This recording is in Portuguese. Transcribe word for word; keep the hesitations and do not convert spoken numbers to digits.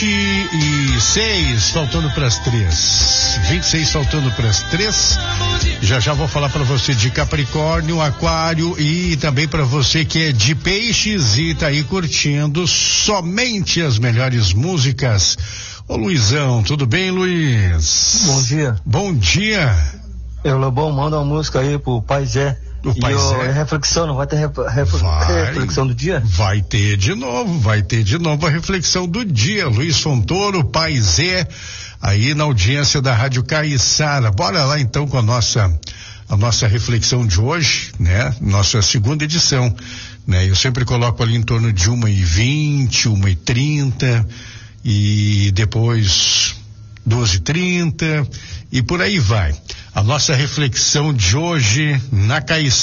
vinte e seis, faltando para as três. vinte e seis, faltando para as três. Já já vou falar para você de Capricórnio, Aquário e também para você que é de Peixes e tá aí curtindo somente as melhores músicas. Ô Luizão, tudo bem, Luiz? Bom dia. Bom dia. Eu, Lobão, manda uma música aí pro Pai Zé. O e Pai eu, Zé. Reflexão, não vai ter ref, ref, vai, reflexão do dia? Vai ter de novo, vai ter de novo a reflexão do dia. Luiz Fontoro, Pai Zé, aí na audiência da Rádio Caiçara. Bora lá então com a nossa, a nossa reflexão de hoje, né? Nossa segunda edição, né? Eu sempre coloco ali em torno de uma e vinte, uma e trinta e depois duas e trinta e por aí vai. A nossa reflexão de hoje na Caiçara.